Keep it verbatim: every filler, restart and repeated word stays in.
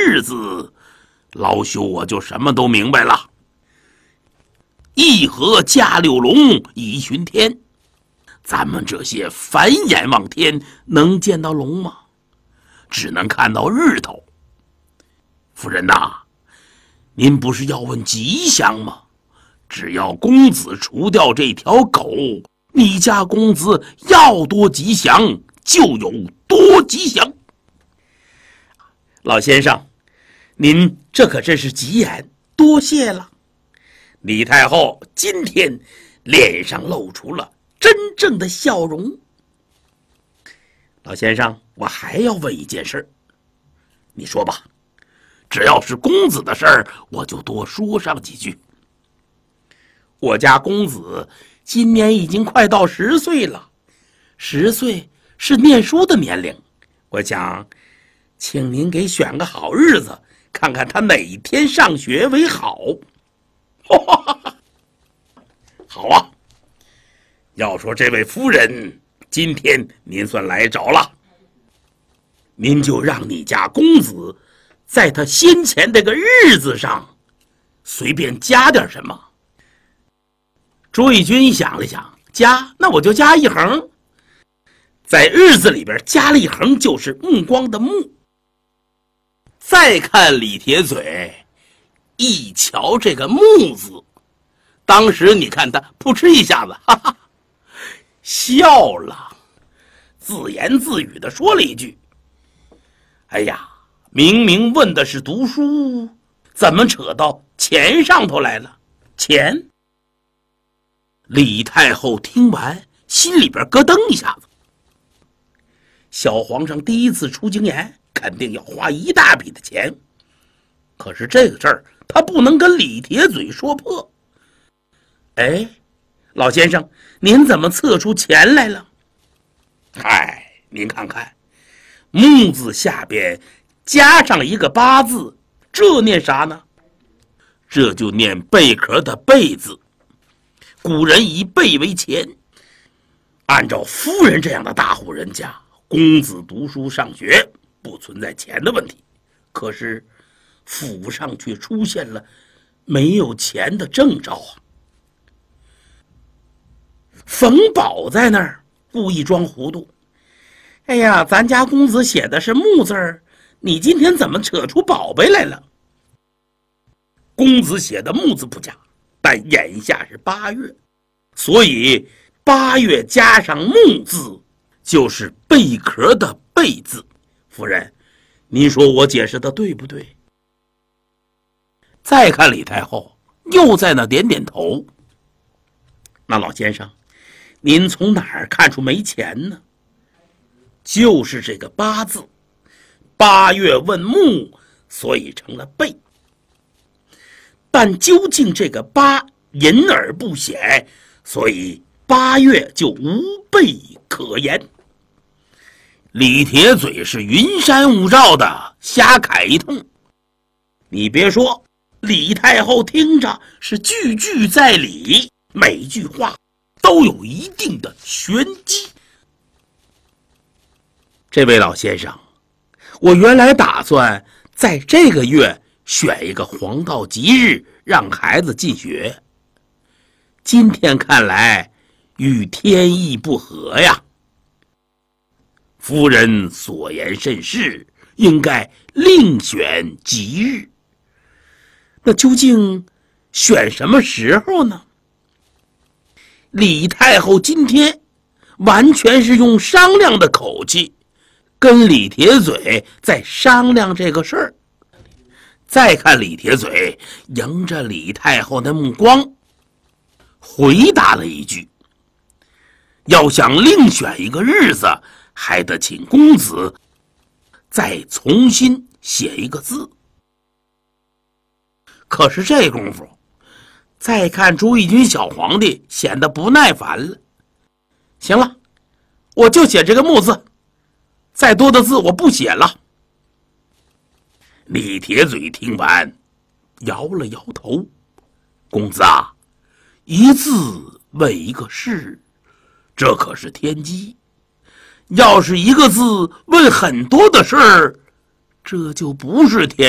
日字，老朽我就什么都明白了。一河驾六龙，一巡天。咱们这些繁眼望天，能见到龙吗？只能看到日头。夫人呐，您不是要问吉祥吗？只要公子除掉这条狗，你家公子要多吉祥就有多吉祥。 老先生，您这可真是吉言，多谢了。 李太后今天脸上露出了真正的笑容。 老先生，我还要问一件事。 你说吧，只要是公子的事儿，我就多说上几句。 我家公子今年已经快到十岁了，十岁是念书的年龄，我想请您给选个好日子，看看他哪天上学为好。 好啊，要说这位夫人今天您算来着了，您就让你家公子在他先前这个日子上随便加点什么。 朱翊钧想了想，加那我就加一横，在日子里边加了一横就是目光的目。 再看李铁嘴，一瞧这个木字，当时你看他扑哧一下子哈哈笑了，自言自语地说了一句：哎呀，明明问的是读书，怎么扯到钱上头来了？钱？李太后听完心里边咯噔一下子， 小皇上第一次出京盐，肯定要花一大笔的钱，可是这个事儿他不能跟李铁嘴说破。哎，老先生，您怎么测出钱来了？ 哎，您看看，木字下边加上一个八字，这念啥呢？这就念贝壳的贝字。古人以贝为钱，按照夫人这样的大户人家，公子读书上学不存在钱的问题，可是府上却出现了没有钱的征兆啊。 冯宝在那儿故意装糊涂，哎呀，咱家公子写的是木字儿，你今天怎么扯出宝贝来了？ 公子写的木字不假，但眼下是八月，所以八月加上木字就是贝壳的贝字。夫人，您说我解释的对不对？再看李太后又在那点点头。 那老先生，您从哪儿看出没钱呢？ 就是这个八字，八月问木，所以成了贝。但究竟这个八隐而不显，所以八月就无贝可言。李铁嘴是云山雾罩的瞎侃一通，你别说，李太后听着是句句在理，每句话都有一定的玄机。 这位老先生，我原来打算在这个月选一个黄道吉日让孩子进学，今天看来与天意不合呀。 夫人所言甚是，应该另选吉日。 那究竟选什么时候呢？ 李太后今天完全是用商量的口气跟李铁嘴在商量这个事儿。再看李铁嘴迎着李太后的目光回答了一句：要想另选一个日子，还得请公子再重新写一个字。可是这功夫，再看朱翊钧小皇帝显得不耐烦了。 行了，我就写这个木字，再多的字我不写了。 李铁嘴听完摇了摇头：公子啊，一字为一个事，这可是天机。要是一个字问很多的事儿，这就不是天